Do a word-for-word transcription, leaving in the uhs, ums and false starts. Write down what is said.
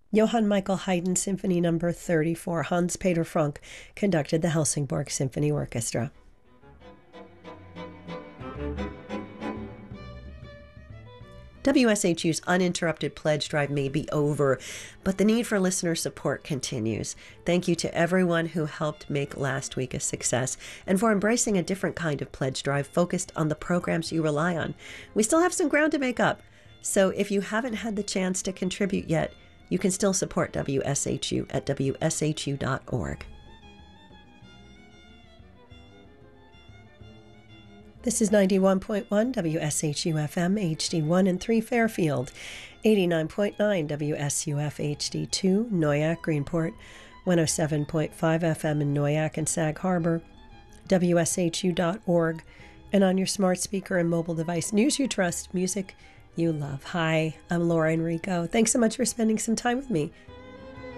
Johann Michael Haydn Symphony Number thirty-four. Hans Peter Frank conducted the Helsingborg Symphony Orchestra. W S H U's uninterrupted pledge drive may be over, but the need for listener support continues. Thank you to everyone who helped make last week a success and for embracing a different kind of pledge drive focused on the programs you rely on. We still have some ground to make up, so if you haven't had the chance to contribute yet, you can still support W S H U at W S H U dot org. This is ninety-one point one W S H U F M H D one and three Fairfield, eighty-nine point nine W S U F H D two Noyak Greenport, one oh seven point five F M in Noyak and Sag Harbor, W S H U dot org, and on your smart speaker and mobile device. News you trust, music you love. Hi, I'm Laura Enrico. Thanks so much for spending some time with me